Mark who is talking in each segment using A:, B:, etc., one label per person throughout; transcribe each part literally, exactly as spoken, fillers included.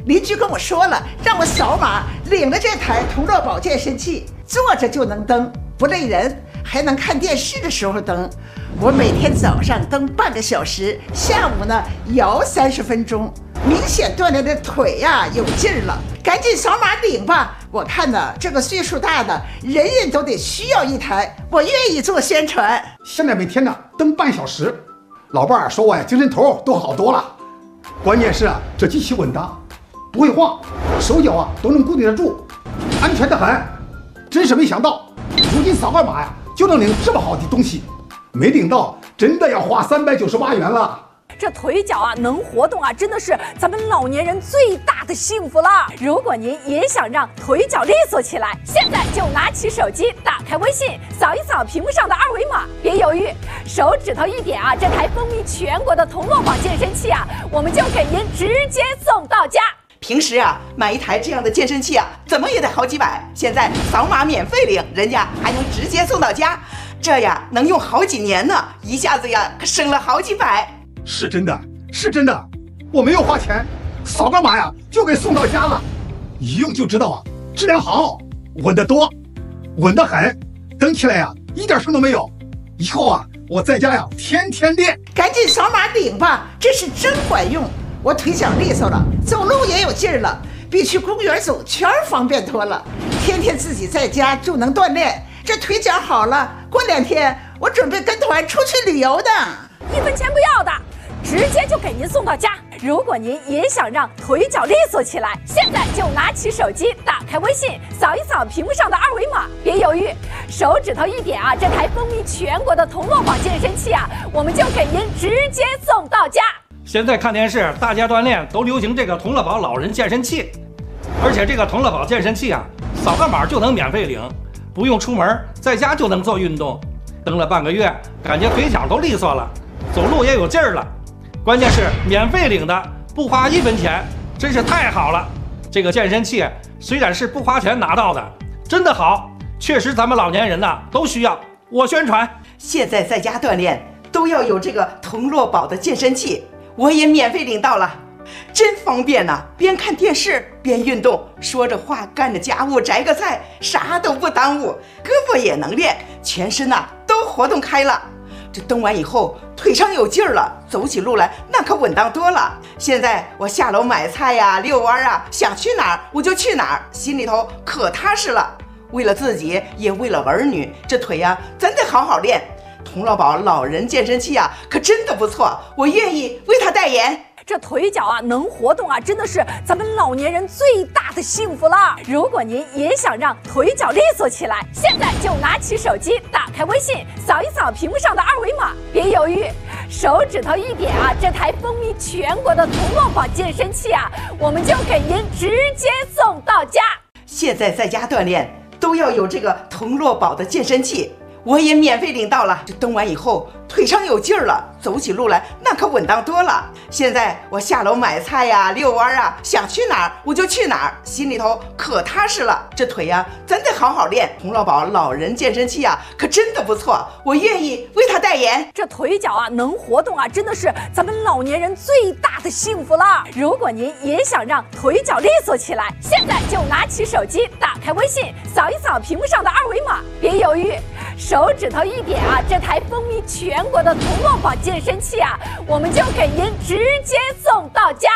A: 邻居跟我说了，让我扫码领了这台同乐宝健身器，坐着就能蹬，不累人，还能看电视的时候蹬。我每天早上蹬半个小时，下午呢摇三十分钟，明显锻炼的腿呀、啊、有劲儿了。赶紧扫码领吧！我看呢，这个岁数大的人人都得需要一台，我愿意做宣传。
B: 现在每天呢蹬半小时，老伴儿说我呀精神头都好多了。关键是啊，这机器稳当，不会晃，手脚啊都能固定得住，安全得很。真是没想到，如今扫个码呀就能领这么好的东西，没领到真的要花三百九十八元了。
C: 这腿脚啊能活动啊，真的是咱们老年人最大的幸福了。如果您也想让腿脚利索起来，现在就拿起手机，打开微信，扫一扫屏幕上的二维码，别犹豫，手指头一点啊，这台风靡全国的同乐宝健身器啊，我们就给您直接送到家。
D: 平时啊，买一台这样的健身器啊，怎么也得好几百，现在扫码免费领，人家还能直接送到家，这呀能用好几年呢，一下子呀可省了好几百。
B: 是真的，是真的，我没有花钱，扫个码呀就给送到家了，一用就知道啊，质量好，稳得多，稳得很，蹬起来呀一点声都没有。以后啊，我在家呀天天练。
A: 赶紧扫码领吧，这是真管用，我腿脚利索了，走路也有劲儿了，比去公园走圈方便多了。天天自己在家就能锻炼，这腿脚好了，过两天我准备跟团出去旅游的，
C: 一分钱不要的。直接就给您送到家。如果您也想让腿脚利索起来，现在就拿起手机，打开微信，扫一扫屏幕上的二维码，别犹豫，手指头一点啊，这台风靡全国的同乐宝健身器啊，我们就给您直接送到家。
E: 现在看电视，大家锻炼都流行这个同乐宝老人健身器，而且这个同乐宝健身器啊，扫个码就能免费领，不用出门，在家就能做运动。蹬了半个月，感觉腿脚都利索了，走路也有劲儿了。关键是免费领的，不花一分钱，真是太好了。这个健身器虽然是不花钱拿到的，真的好，确实咱们老年人呐都需要。我宣传，
D: 现在在家锻炼都要有这个同乐宝的健身器，我也免费领到了，真方便呐、啊！边看电视边运动，说着话干着家务，摘个菜，啥都不耽误，胳膊也能练，全身呐、啊、都活动开了。这蹬完以后腿上有劲儿了，走起路来那可稳当多了。现在我下楼买菜呀、遛弯啊，想去哪儿我就去哪儿，心里头可踏实了。为了自己也为了儿女，这腿呀咱得好好练。同乐宝老人健身器啊可真的不错，我愿意为他代言。
C: 这腿脚啊能活动啊，真的是咱们老年人最大的幸福了。如果您也想让腿脚利索起来，现在就拿起手机，打开微信，扫一扫屏幕上的二维码，别犹豫，手指头一点啊，这台风靡全国的同乐宝健身器啊，我们就给您直接送到家。
D: 现在在家锻炼都要有这个同乐宝的健身器，我也免费领到了。这蹬完以后腿上有劲儿了，走起路来那可稳当多了。现在我下楼买菜呀、遛弯啊，想去哪儿我就去哪儿，心里头可踏实了。这腿呀咱得好好练。同乐宝老人健身器啊可真的不错，我愿意为他代言。
C: 这腿脚啊能活动啊，真的是咱们老年人最大的幸福了。如果您也想让腿脚利索起来，现在就拿起手机，打开微信，扫一扫屏幕上的二维码，别犹豫，手指头一点啊，这台风靡全国的同乐宝健身器啊，我们就给您直接送到家。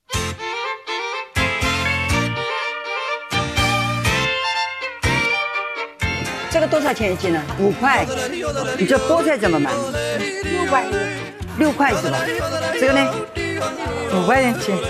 F: 这个多少钱一斤呢？五块。你这菠菜怎么买？
C: 六块。
F: 六块是吧？这个呢？五块钱斤。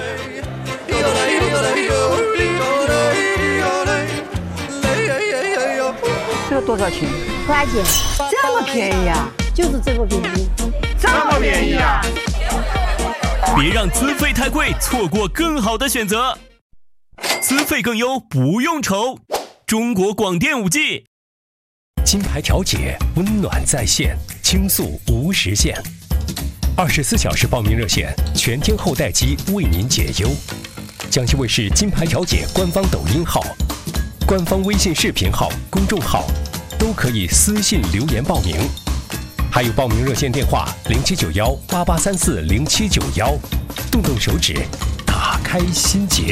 F: 这个多少钱？
G: 五块钱。
F: 这么便宜啊？
G: 就是这么便宜。
F: 这么便宜啊！
H: 别让资费太贵，错过更好的选择。资费更优，不用愁。中国广电五 G。
I: 金牌调解，温暖在线，倾诉无时限。二十四小时报名热线，全天候待机，为您解忧。江西卫视金牌调解官方抖音号、官方微信视频号、公众号都可以私信留言报名。还有报名热线电话零七九幺八八三四零七九幺，动动手指，打开心结。